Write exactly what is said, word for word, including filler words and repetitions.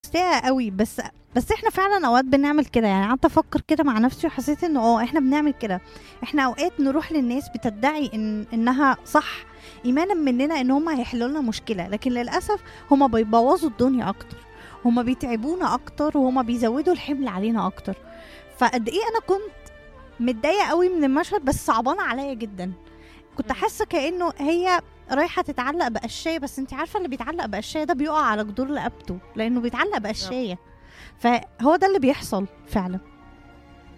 مستاءة قوي. بس بس احنا فعلا اوقات بنعمل كده. يعني قعدت افكر كده مع نفسي وحسيت انه اه احنا بنعمل كده. احنا اوقات نروح للناس بتدعي ان انها صح، ايمانا مننا ان هم هيحلوا لنا مشكله، لكن للاسف هم بيبوظوا الدنيا اكتر، هم بيتعبونا اكتر، وهم بيزودوا الحمل علينا اكتر. فقد ايه انا كنت متضايقه قوي من المشهد، بس صعبانه عليا جدا. كنت حاسه كانه هي رايحه تتعلق بقشايه، بس انت عارفه اللي بيتعلق بقشايه ده بيقع على جدور رقبته لانه بيتعلق بقشايه. فهو ده اللي بيحصل فعلا.